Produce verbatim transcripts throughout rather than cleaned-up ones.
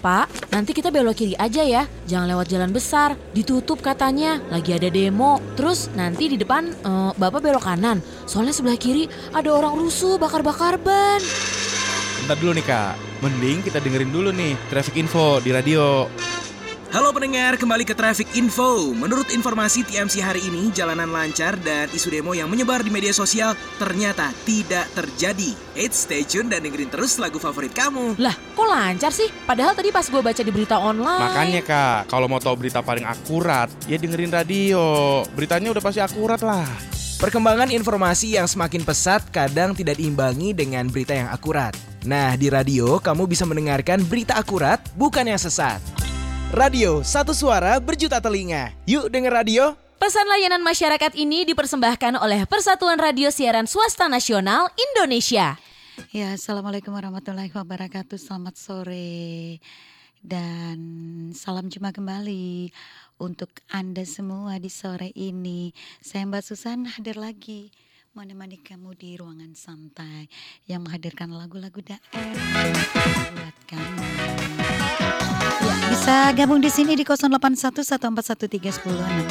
Pak, nanti kita belok kiri aja ya. Jangan lewat jalan besar. Ditutup katanya. Lagi ada demo. Terus nanti di depan eh, Bapak belok kanan. Soalnya sebelah kiri ada orang rusuh bakar-bakar ban. Bentar dulu nih Kak, mending kita dengerin dulu nih traffic info di radio. Halo pendengar, kembali ke Traffic Info. Menurut informasi T M C hari ini, jalanan lancar dan isu demo yang menyebar di media sosial ternyata tidak terjadi. Eits, stay tune dan dengerin terus lagu favorit kamu. Lah, kok lancar sih? Padahal tadi pas gue baca di berita online. Makanya Kak, kalau mau tahu berita paling akurat, ya dengerin radio. Beritanya udah pasti akurat lah. Perkembangan informasi yang semakin pesat kadang tidak diimbangi dengan berita yang akurat. Nah, di radio kamu bisa mendengarkan berita akurat, bukan yang sesat. Radio, satu suara berjuta telinga. Yuk denger radio. Pesan layanan masyarakat ini dipersembahkan oleh Persatuan Radio Siaran Swasta Nasional Indonesia. Ya, Assalamualaikum warahmatullahi wabarakatuh. Selamat sore dan salam jumpa kembali untuk Anda semua di sore ini. Saya Mbak Susan hadir lagi menemani kamu di ruangan santai yang menghadirkan lagu-lagu daerah buat kamu. Ya, bisa gabung di sini di nol delapan satu satu empat satu tiga satu nol enam.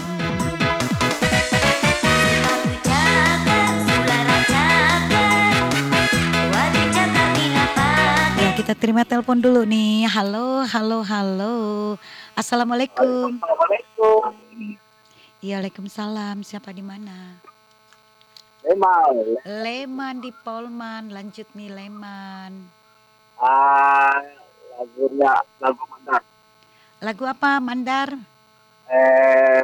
Ya, kita terima telepon dulu nih. Halo, halo, halo. Assalamualaikum. Assalamualaikum. Iya, Waalaikumsalam. Siapa di mana? Leman. Leman di Polman. Lanjut nih Leman. Ah, lagunya lagu Mandar. Lagu apa Mandar? Eh,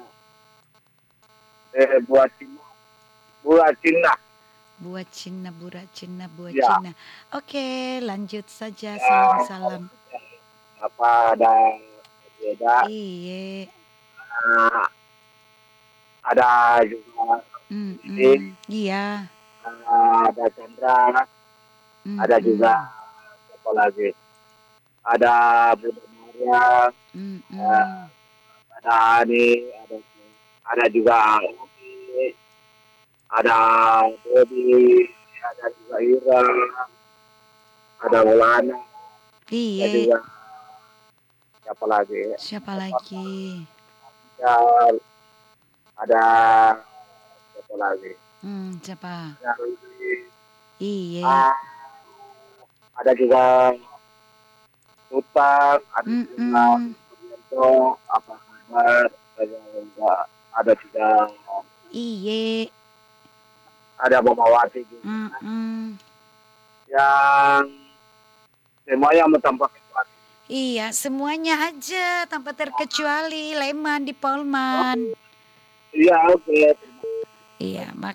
eh buat Cina, buat Cina. Buat Cina, buat Cina, buat Ya. Cina. Oke, lanjut saja. Salam-salam. Apa ada beda? Iya. Ah, ada juga Mm, Ini. mm, iya. ah, ada Chandra, Mm, ada juga apa lagi? Ada Bunda Maria, mm, mm, Ya. ada Ani, ada ada juga Umi, ada Bobby, ada juga Ira, ada Mulana, ada Iya. juga siapa lagi? Siapa lagi? Ya, ada siapa lagi? Hmm, siapa? Ada Rudy. Iya. Ah, ada juga Sultan, ada Mm, juga mm. Sugianto, apa kabar? Ada juga, ada juga Iya. ada Momawati juga, Mm, mm. yang semua yang bertambah kecuali. Iya, semuanya aja tanpa terkecuali Leman di Polman. Iya, oke. Iya, mak